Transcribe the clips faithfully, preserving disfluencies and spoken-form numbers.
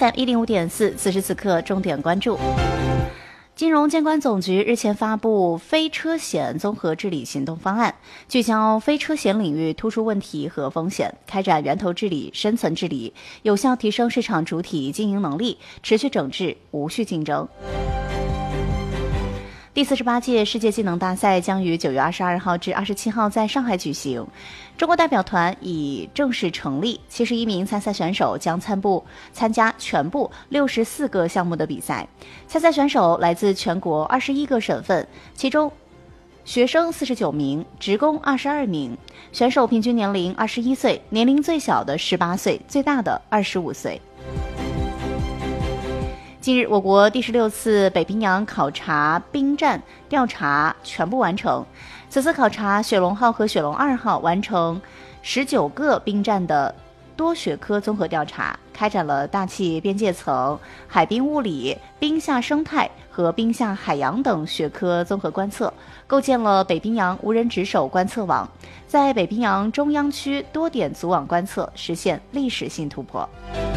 F M 一零五点四，此时此刻重点关注。金融监管总局日前发布非车险综合治理行动方案，聚焦非车险领域突出问题和风险，开展源头治理、深层治理，有效提升市场主体经营能力，持续整治无序竞争。第四十八届世界技能大赛将于九月二十二号至二十七号在上海举行，中国代表团已正式成立，七十一名参赛选手将参部参加全部六十四个项目的比赛。参赛选手来自全国二十一个省份，其中学生四十九名，职工二十二名。选手平均年龄二十一岁，年龄最小的十八岁，最大的二十五岁。近日，我国第十六次北冰洋考察兵站调查全部完成。此次考察，雪龙号和雪龙二号完成十九个兵站的多学科综合调查，开展了大气边界层、海冰物理、冰下生态和冰下海洋等学科综合观测，构建了北冰洋无人值守观测网，在北冰洋中央区多点组网观测实现历史性突破。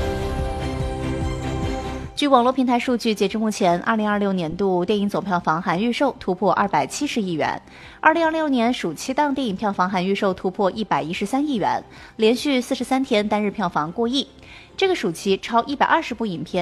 据网络平台数据，截至目前，二零二六年度电影总票房含预售突破二百七十亿元，二零二六年暑期档电影票房含预售突破一百一十三亿元，连续四十三天单日票房过亿。这个暑期超一百二十部影片